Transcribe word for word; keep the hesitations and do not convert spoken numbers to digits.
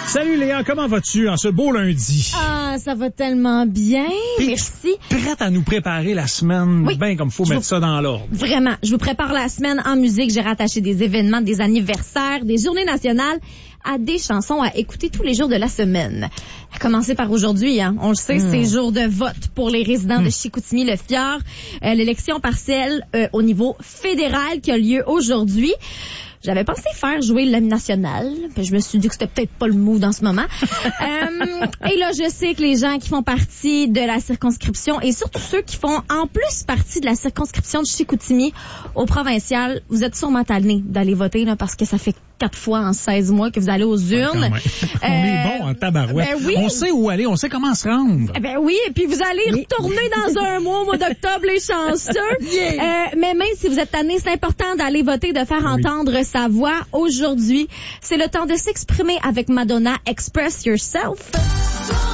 Salut Léa, comment vas-tu en ce beau lundi? Ah, ça va tellement bien, Puis, merci. Prête à nous préparer la semaine, Oui. bien comme faut Je mettre vous- ça dans l'ordre. Vraiment, je vous prépare la semaine en musique. J'ai rattaché des événements, des anniversaires, des journées nationales à des chansons à écouter tous les jours de la semaine. À commencer par aujourd'hui, hein. On le sait, Mm. c'est jour de vote pour les résidents Mm. de Chicoutimi-Le-Fjord. Euh, l'élection partielle euh, au niveau fédéral qui a lieu aujourd'hui. J'avais pensé faire jouer l'hymne national, puis je me suis dit que c'était peut-être pas le mood en ce moment. euh, et là, je sais que les gens qui font partie de la circonscription, et surtout ceux qui font en plus partie de la circonscription de Chicoutimi au provincial, vous êtes sûrement tannés d'aller voter, là, parce que ça fait quatre fois en seize mois que vous allez aux urnes. On est bon en tabarouette. ben oui. On sait où aller, on sait comment se rendre. Eh ben oui, et puis vous allez Oui. retourner dans un mois, au mois d'octobre, les chanceux. Yeah. Euh, mais même si vous êtes tanné, c'est important d'aller voter, de faire Oui. entendre sa voix. Aujourd'hui, c'est le temps de s'exprimer avec Madonna. Express Yourself.